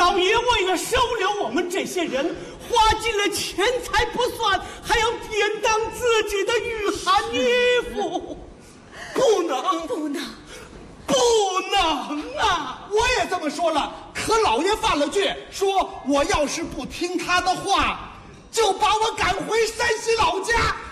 老爷为了收留我们这些人，花尽了钱财不算，还要典当自己的御寒衣服，不能啊！ 我也这么说了，可老爷犯了倔，说我要是不听他的话，就把我赶回山西老家。